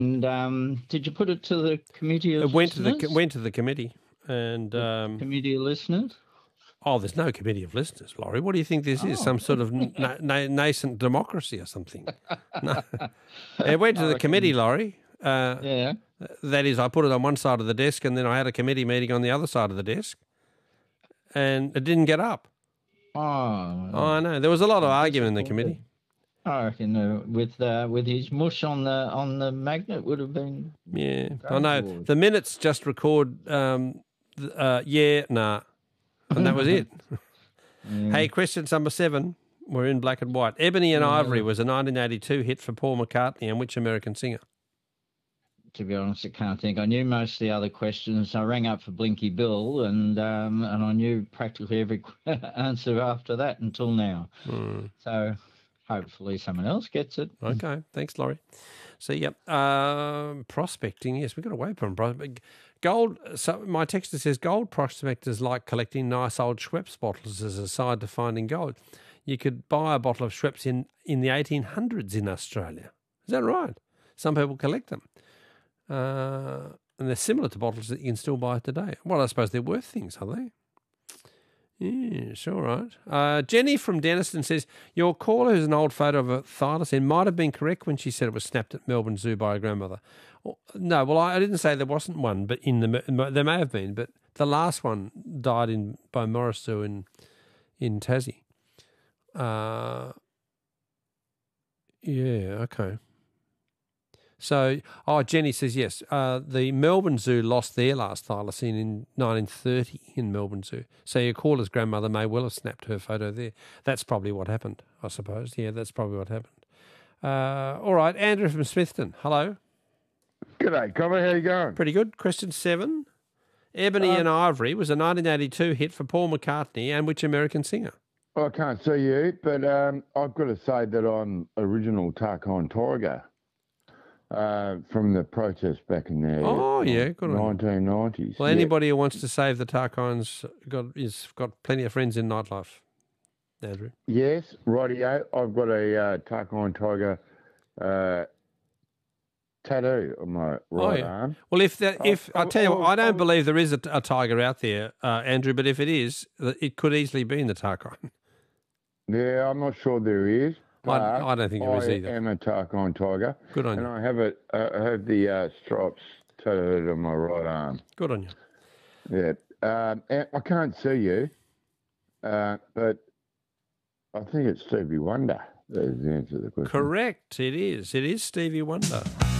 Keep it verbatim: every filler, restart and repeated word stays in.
And um, did you put it to the committee of It went listeners? to the went to the committee, and um, committee of listeners. Oh, there's no committee of listeners, Laurie. What do you think this oh. is? Some sort of na- na- nascent democracy or something? No. It went to I the reckon, committee, Laurie. Uh, yeah. That is, I put it on one side of the desk, and then I had a committee meeting on the other side of the desk, and it didn't get up. Oh, oh I know. There was a lot of argument in the committee. I reckon uh, with uh, with his mush on the on the magnet would have been. Yeah, I know. Forward. The minutes just record. Um, uh, yeah, nah, and that was it. Yeah. Hey, question number seven. We're in black and white. Ebony and yeah. Ivory was a nineteen eighty-two hit for Paul McCartney, and which American singer? To be honest, I can't think. I knew most of the other questions. I rang up for Blinky Bill, and um, and I knew practically every answer after that until now. Hmm. So hopefully someone else gets it. Okay, thanks, Laurie. So, yep, um, prospecting. Yes, we've got away from prospecting. Gold. So my texter says gold prospectors like collecting nice old Schweppes bottles as a side to finding gold. You could buy a bottle of Schweppes in in the eighteen hundreds in Australia. Is that right? Some people collect them. Uh, and they're similar to bottles that you can still buy today. Well, I suppose they're worth things, are they? Yes, all right. Uh, Jenny from Denniston says, your caller who's an old photo of a thylacine might have been correct when she said it was snapped at Melbourne Zoo by her grandmother. Well, no, well, I, I didn't say there wasn't one, but in the there may have been, but the last one died in by Morris Zoo in, in Tassie. Uh, yeah, okay. So, oh, Jenny says, yes, uh, the Melbourne Zoo lost their last thylacine in nineteen thirty in Melbourne Zoo. So your caller's grandmother may well have snapped her photo there. That's probably what happened, I suppose. Yeah, that's probably what happened. Uh, all right, Andrew from Smithton, hello. G'day, Cobber, how you going? Pretty good. Question seven. Ebony uh, and Ivory was a nineteen eighty-two hit for Paul McCartney and which American singer? I can't see you, but um, I've got to say that I'm original Tarkine Tiger. Uh, from the protest back in the oh yeah, good nineteen nineties. Well, yeah. Anybody who wants to save the Tarkines got is got plenty of friends in nightlife. Andrew. Yes, rightio. I've got a uh, Tarkine Tiger uh, tattoo on my right oh, yeah. arm. Well, if that, if I tell you, what, I don't believe there is a, a tiger out there, uh, Andrew. But if it is, it could easily be in the Tarkine. Yeah, I'm not sure there is. I, I don't think there is either. I am a Tarkine Tiger. Good on and you. And I have it. Uh, I have the uh, stripes tattooed on my right arm. Good on you. Yeah. Um, I can't see you, uh, but I think it's Stevie Wonder. That is the answer to the question. Correct. It is. It is Stevie Wonder.